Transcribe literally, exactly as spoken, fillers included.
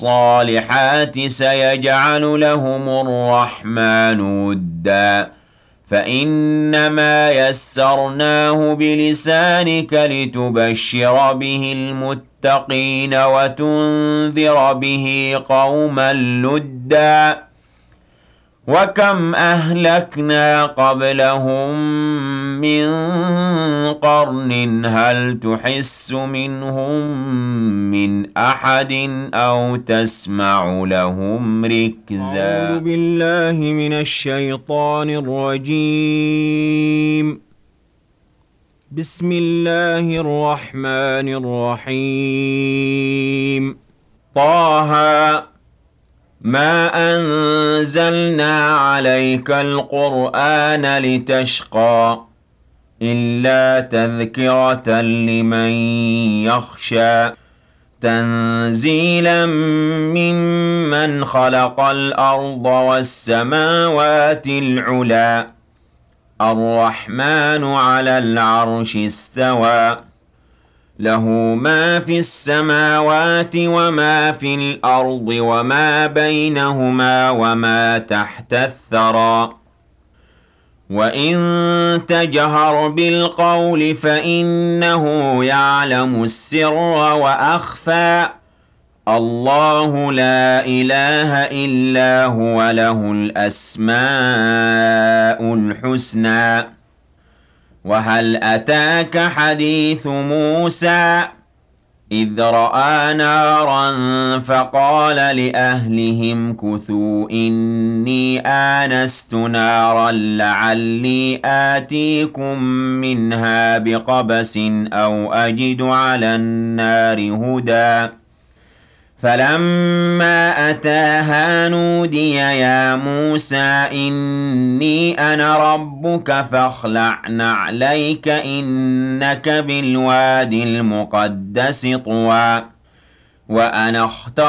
الصالحات سيجعل لهم الرحمن ودا فإنما يسرناه بلسانك لتبشر به المتقين وتنذر به قوما لدا وكم أهلكنا قبلهم من قرن هل تحس منهم من أحد أو تسمع لهم ركزا أعوذ بالله من الشيطان الرجيم بسم الله الرحمن الرحيم طه ما أنزلنا عليك القرآن لتشقى إلا تذكرة لمن يخشى تنزيلا ممن خلق الأرض والسماوات العلا الرحمن على العرش استوى له ما في السماوات وما في الأرض وما بينهما وما تحت الثرى وإن تجهر بالقول فإنه يعلم السر وأخفى الله لا إله إلا هو له الأسماء الحسنى وهل أتاك حديث موسى إذ رأى نارا فقال لأهلهم كثوا إني آنست نارا لعلي آتيكم منها بقبس أو أجد على النار هدى فلما أتاها نودي يا موسى إني أنا ربك فاخلع نعليك إنك بالوادي المقدس طوى وأنا اخترتك